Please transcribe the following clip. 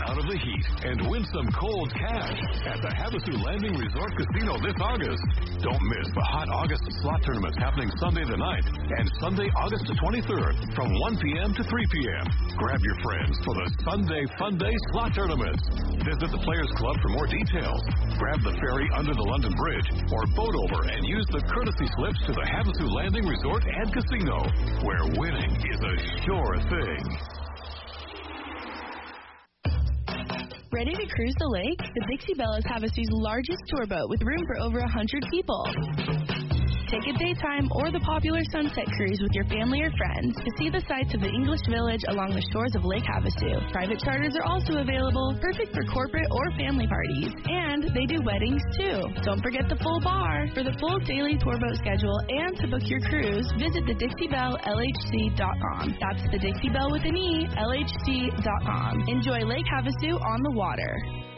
out of the heat and win some cold cash at the Havasu Landing Resort Casino this August. Don't miss the Hot August slot tournaments happening Sunday the 9th and Sunday, August the 23rd from 1 p.m. to 3 p.m. Grab your friends for the Sunday Fun Day slot tournaments. Visit the Players Club for more details. Grab the ferry under the London Bridge or boat over and use the courtesy slips to the Havasu Landing Resort and Casino, where winning is a sure thing. Ready to cruise the lake? The Dixie Belle is Havasu's largest tour boat with room for over 100 people. Take a daytime or the popular sunset cruise with your family or friends to see the sights of the English Village along the shores of Lake Havasu. Private charters are also available, perfect for corporate or family parties. And they do weddings, too. Don't forget the full bar. For the full daily tour boat schedule and to book your cruise, visit the DixieBelleLHC.com. That's the Dixie Belle with an E, LHC.com. Enjoy Lake Havasu on the water.